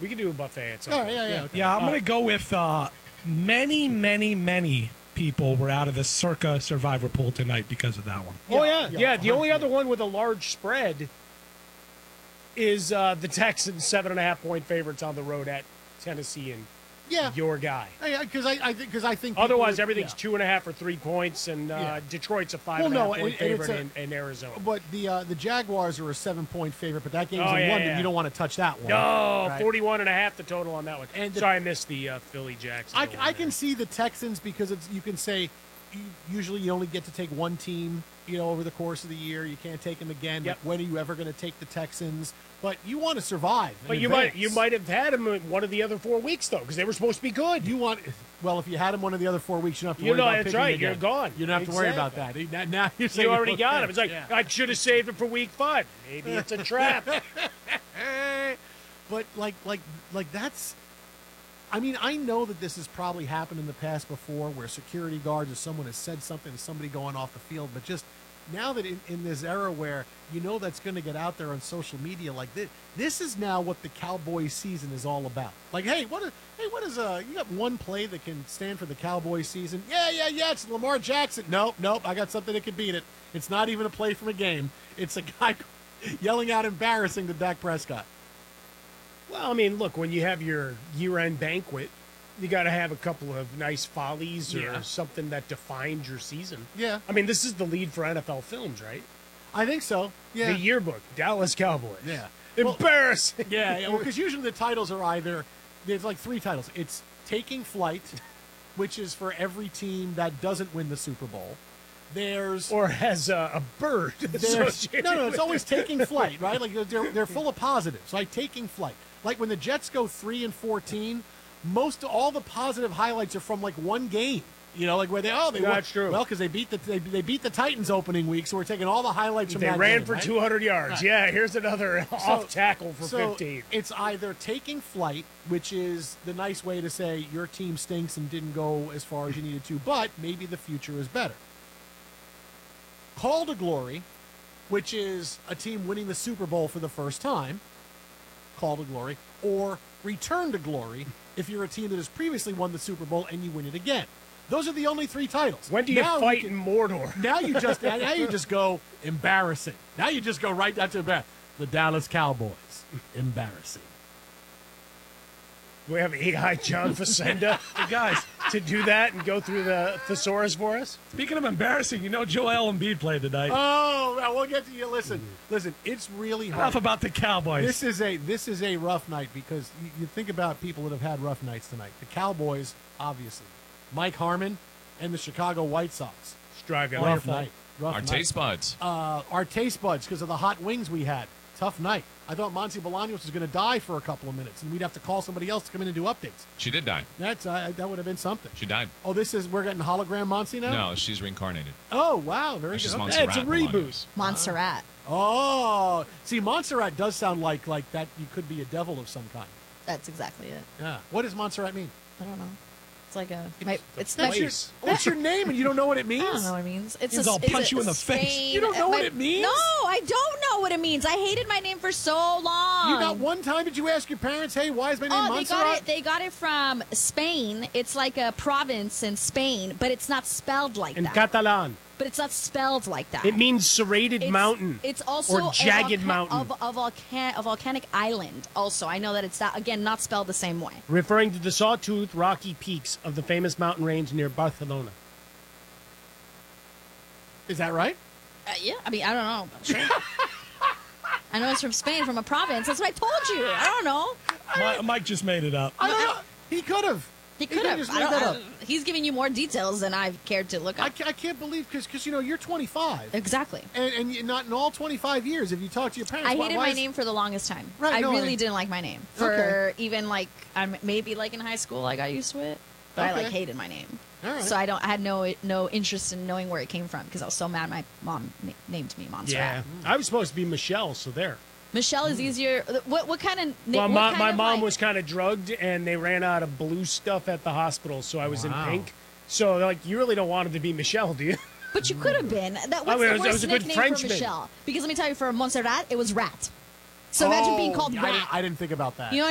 We can do a buffet at some All point. right, yeah. Okay. Yeah, I'm going to go with many people were out of the Circa Survivor pool tonight because of that one. Oh, yeah. Yeah, The only other one with a large spread is the Texans 7.5-point favorites on the road at Tennessee and Yeah. your guy. Because I think people Otherwise, would- everything's yeah. 2.5 or 3 points, and Detroit's a 5.5-point favorite in Arizona. But the Jaguars are a 7-point favorite, but that game's Oh, in yeah, London. yeah. You don't want to touch that one. No, right? 41.5 the total on that one. And Sorry, I missed the Philly Jackson. I can see the Texans because you can say usually you only get to take one team, over the course of the year. You can't take them again. Yep. Like, when are you ever going to take the Texans? But you want to survive. But you might have had them in one of the other 4 weeks though, because they were supposed to be good. If you had them one of the other 4 weeks, you don't have to You worry know, about that's picking right. again. You're gone. You don't have to worry about that. Now you're saying You already got him. It's like, yeah. I should have saved him for week 5. Maybe it's a trap. But like that's. I mean, I know that this has probably happened in the past before, where security guards or someone has said something to somebody going off the field. But just now that in this era where that's going to get out there on social media like this is now what the Cowboys season is all about. Like, hey, what is you got one play that can stand for the Cowboys season? Yeah, it's Lamar Jackson. Nope, I got something that can beat it. It's not even a play from a game. It's a guy yelling out embarrassing to Dak Prescott. Well, I mean, look, when you have your year-end banquet, you got to have a couple of nice follies or something that defines your season. Yeah. I mean, this is the lead for NFL Films, right? I think so. Yeah. The yearbook, Dallas Cowboys. Yeah. Embarrassing. Yeah, well, because usually the titles are there's like 3 titles. It's Taking Flight, which is for every team that doesn't win the Super Bowl. Or has a bird associated No, with it's always it. Taking Flight, right? Like they're full of positives, like Taking Flight. Like when the Jets go 3-14, all the positive highlights are from like one game. Like where they won. That's true. Well, because they beat the Titans opening week, so we're taking all the highlights from They that ran game, for right? 200 yards. Right. Yeah, here's another off tackle for 15. It's either Taking Flight, which is the nice way to say your team stinks and didn't go as far as you needed to, but maybe the future is better. Call to Glory, which is a team winning the Super Bowl for the first time. Call to Glory. Or Return to Glory, if you're a team that has previously won the Super Bowl and you win it again. Those are the only 3 titles. When do you fight in Mordor? Now you just go embarrassing. Now you just go right down to the Dallas Cowboys. Embarrassing. We have AI John Facenda Guys, to do that and go through the thesaurus for us. speaking of embarrassing, Joel Embiid played tonight. Oh, well, we'll get to you. Listen, it's really hard. Enough about the Cowboys. This is a rough night because you think about people that have had rough nights tonight. The Cowboys, obviously. Mike Harmon and the Chicago White Sox. Striving. Rough night. Our taste buds. Our taste buds because of the hot wings we had. Tough night. I thought Monty Bolaños was going to die for a couple of minutes, and we'd have to call somebody else to come in and do updates. She did die. That would have been something. She died. Oh, we're getting hologram Monty now? No, she's reincarnated. Oh, wow. Very She's good. Montserrat It's a Bolaños. reboot. Montserrat. Oh, see, Montserrat does sound like that you could be a devil of some kind. That's exactly it. Yeah. What does Montserrat mean? I don't know. It's like it's place. What's your name and you don't know what it means? I don't know what it means. It's Means I'll punch you in the face. Spain. You don't know what it means? No, I don't know what it means. I hated my name for so long. You not one time did you ask your parents, hey, why is my name Montserrat? They got it from Spain. It's like a province in Spain, but it's not spelled like In that. Catalan. But it's not spelled like that. It means serrated mountain. It's also or jagged mountain. a volcanic island. Also, I know that it's not spelled the same way. Referring to the sawtooth rocky peaks of the famous mountain range near Barcelona. Is that right? Yeah, I mean, I don't know. Sure. I know it's from Spain, from a province. That's what I told you. I don't know. Mike just made it up. I don't know. He could have. He could have. just made that up. He's giving you more details than I've cared to look I up. can't believe because you're 25 Exactly. and you not in all 25 years if you talk to your parents. I why hated is- my name for the longest time. Right, I no, really I- didn't like my name. Even maybe like in high school I got used to it, but I Okay. hated my name. All right. So I had no interest in knowing where it came from because I was so mad my mom named me Montserrat. I was supposed to be Michelle, so there. Michelle is easier. What kind of Well, what my kind of, mom like- was kind of drugged, and they ran out of blue stuff at the hospital, so I was Wow. in pink. So, you really don't want it to be Michelle, do you? But you could have been. What's I mean, the it worst was a good nickname for Frenchman. Michelle? Because let me tell you, for Montserrat, it was Rat. So imagine being called Rat. I didn't think about that. You know